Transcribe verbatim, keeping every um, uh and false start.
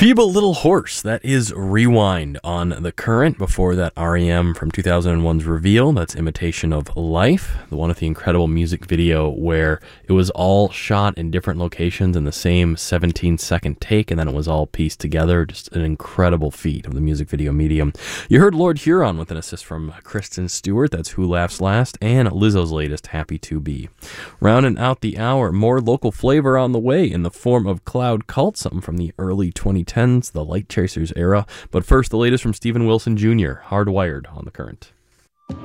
Feeble Little Horse, that is Rewind on The Current. Before that, R E M from two thousand one's Reveal, that's Imitation of Life, the one with the incredible music video where it was all shot in different locations in the same seventeen second take, and then it was all pieced together. Just an incredible feat of the music video medium. You heard Lord Huron with an assist from Kristen Stewart, that's Who Laughs Last, and Lizzo's latest, Happy to Be. Rounding out the hour, more local flavor on the way in the form of Cloud Cult, something from the early twenty tens, the Light Chasers era. But first, the latest from Steven Wilson Junior, Hardwired on The Current.